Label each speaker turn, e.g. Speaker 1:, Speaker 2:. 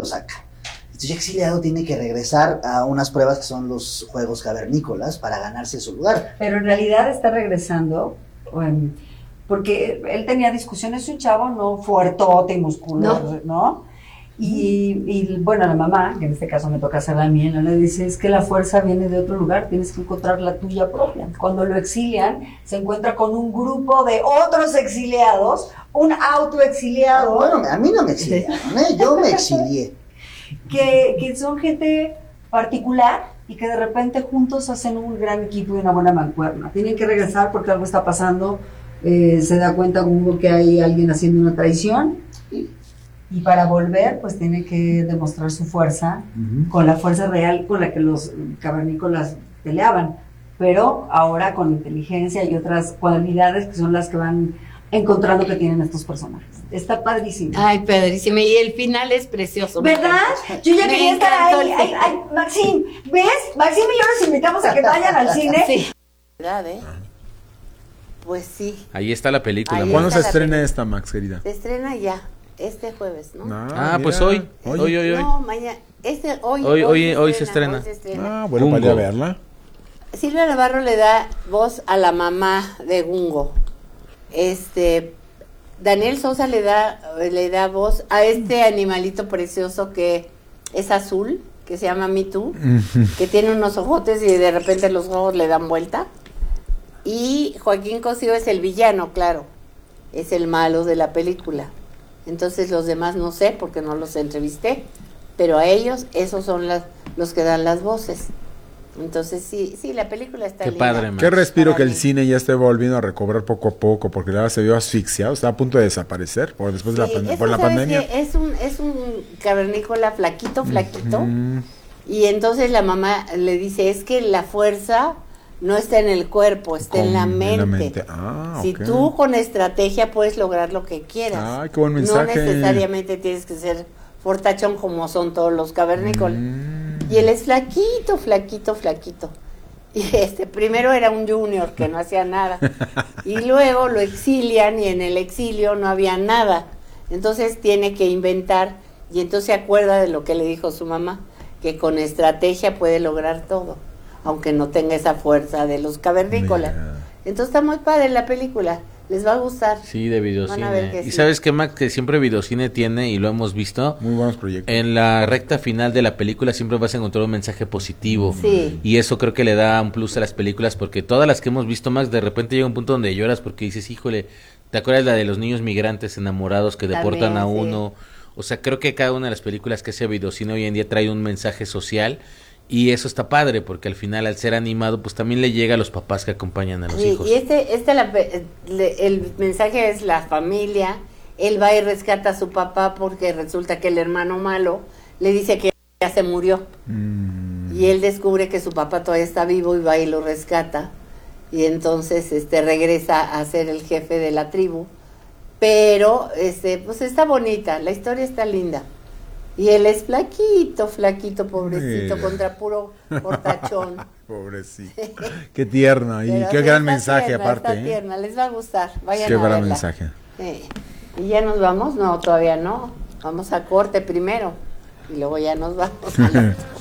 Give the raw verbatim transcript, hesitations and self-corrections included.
Speaker 1: lo saca. Entonces ya exiliado tiene que regresar a unas pruebas que son los juegos cavernícolas para ganarse su lugar.
Speaker 2: Pero en realidad está regresando, um, porque él tenía discusiones, un chavo no fuertote y musculoso, ¿no? ¿no? Y, y bueno, la mamá, que en este caso me toca hacerla a mí, ¿no? Le dice, es que la fuerza viene de otro lugar, tienes que encontrar la tuya propia. Cuando lo exilian, se encuentra con un grupo de otros exiliados, un autoexiliado.
Speaker 1: Ah, bueno, a mí no me exiliaron, ¿eh? Yo me exilié.
Speaker 2: Que, que son gente particular y que de repente juntos hacen un gran equipo y una buena mancuerna. Tienen que regresar porque algo está pasando, eh, se da cuenta como que hay alguien haciendo una traición. Y para volver, pues tiene que demostrar su fuerza, uh-huh. con la fuerza real con la que los cavernícolas peleaban, pero ahora con inteligencia y otras cualidades que son las que van encontrando que tienen estos personajes. Está padrísimo.
Speaker 3: Ay, padrísimo. Y el final es precioso.
Speaker 2: ¿Verdad? Yo ya quería estar ahí. Ay, ay, Maxim, ¿ves? Maxim y yo los invitamos a que vayan al cine.
Speaker 3: Sí. ¿Verdad, eh? Pues sí.
Speaker 4: Ahí está la película.
Speaker 5: Ahí ¿Cuándo se estrena película? esta, Max, querida?
Speaker 3: Se estrena ya. Este jueves, ¿no?
Speaker 4: Ah, ah pues hoy. Hoy, hoy, hoy.
Speaker 3: No, mañana. Este, hoy,
Speaker 4: hoy, hoy,
Speaker 3: hoy,
Speaker 4: se estrena,
Speaker 3: hoy se estrena.
Speaker 5: Ah, bueno, para ir a verla.
Speaker 3: Silvia Navarro le da voz a la mamá de Gungo. Este, Daniel Sosa le da, le da voz a este animalito precioso que es azul, que se llama Me Too, que tiene unos ojotes y de repente los ojos le dan vuelta. Y Joaquín Cosío es el villano, claro. Es el malo de la película. Entonces los demás no sé porque no los entrevisté, pero a ellos esos son las, los que dan las voces. Entonces sí, sí, la película está
Speaker 4: Qué
Speaker 3: linda.
Speaker 4: padre, man.
Speaker 5: Qué respiro
Speaker 3: Para
Speaker 5: que
Speaker 3: mí.
Speaker 5: el cine ya esté volviendo a recobrar poco a poco, porque la verdad se vio asfixiado, está a punto de desaparecer por después
Speaker 3: Sí,
Speaker 5: de la, pand-
Speaker 3: eso,
Speaker 5: por la
Speaker 3: ¿sabes
Speaker 5: pandemia.
Speaker 3: qué? Es un, es un cavernícola flaquito, flaquito,
Speaker 5: Mm.
Speaker 3: y entonces la mamá le dice, es que la fuerza no está en el cuerpo, está en la
Speaker 5: Con-
Speaker 3: mente.
Speaker 5: en la mente. Ah,
Speaker 3: Si
Speaker 5: ok.
Speaker 3: tú con estrategia puedes lograr lo que quieras.
Speaker 5: Ay, qué buen mensaje.
Speaker 3: No necesariamente tienes que ser fortachón como son todos los cavernícolas.
Speaker 5: Mm.
Speaker 3: Y él es flaquito, flaquito, flaquito. Y este primero era un junior que no hacía nada. Y luego lo exilian y en el exilio no había nada. Entonces tiene que inventar y entonces se acuerda de lo que le dijo su mamá, que con estrategia puede lograr todo, aunque no tenga esa fuerza de los cavernícolas.
Speaker 5: Mira.
Speaker 3: Entonces está muy padre la película. Les va a gustar.
Speaker 4: Sí, de
Speaker 3: Van a ver
Speaker 4: videocine.
Speaker 3: que
Speaker 4: Y
Speaker 3: sí.
Speaker 4: sabes qué, Mac, que siempre videocine tiene, y lo hemos visto,
Speaker 5: Muy buenos proyectos.
Speaker 4: en la recta final de la película siempre vas a encontrar un mensaje positivo.
Speaker 3: Sí.
Speaker 4: Y eso creo que le da un plus a las películas, porque todas las que hemos visto, Max, de repente llega un punto donde lloras porque dices, híjole, ¿te acuerdas la de los niños migrantes enamorados que
Speaker 3: También,
Speaker 4: deportan a
Speaker 3: sí.
Speaker 4: uno? O sea, creo que cada una de las películas que hace videocine hoy en día trae un mensaje social. Y eso está padre, porque al final, al ser animado, pues también le llega a los papás que acompañan a los
Speaker 3: Sí,
Speaker 4: hijos.
Speaker 3: y este, este la, le- el mensaje es la familia. Él va y rescata a su papá porque resulta que el hermano malo le dice que ya se murió.
Speaker 5: Mm.
Speaker 3: Y él descubre que su papá todavía está vivo y va y lo rescata. Y entonces este regresa a ser el jefe de la tribu. Pero este pues está bonita, la historia está linda. Y él es flaquito, flaquito, pobrecito,
Speaker 5: Mira.
Speaker 3: contra puro portachón.
Speaker 5: Pobrecito. Qué tierno y
Speaker 3: Pero
Speaker 5: qué
Speaker 3: sí,
Speaker 5: gran
Speaker 3: está
Speaker 5: mensaje
Speaker 3: tierna,
Speaker 5: aparte.
Speaker 3: Está
Speaker 5: ¿eh?
Speaker 3: tierna, les va a gustar. Vayan
Speaker 5: Qué
Speaker 3: a
Speaker 5: gran
Speaker 3: verla.
Speaker 5: mensaje.
Speaker 3: Sí. ¿Y ya nos vamos? No, todavía no. Vamos a corte primero y luego ya nos vamos.